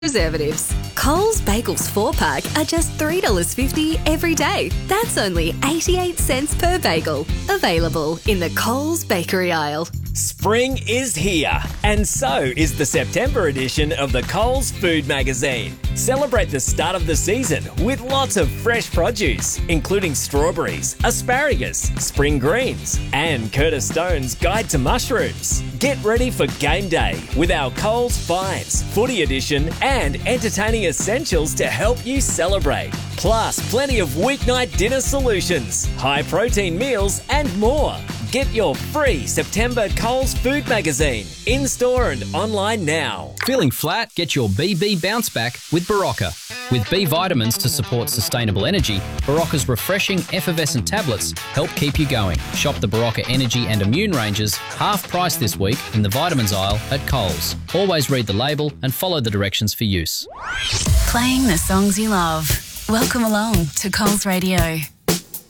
preservatives. Coles Bagels 4-pack are just $3.50 every day. That's only 88 cents per bagel. Available in the Coles bakery aisle. Spring is here, and so is the September edition of the Coles Food Magazine. Celebrate the start of the season with lots of fresh produce, including strawberries, asparagus, spring greens, and Curtis Stone's Guide to Mushrooms. Get ready for game day with our Coles Finds, Footy Edition, and entertaining essentials to help you celebrate. Plus, plenty of weeknight dinner solutions, high-protein meals, and more. Get your free September Coles Food Magazine in-store and online now. Feeling flat? Get your BB Bounce Back with Barocca. With B vitamins to support sustainable energy, Barocca's refreshing effervescent tablets help keep you going. Shop the Barocca Energy and Immune ranges half price this week in the vitamins aisle at Coles. Always read the label and follow the directions for use. Playing the songs you love. Welcome along to Coles Radio.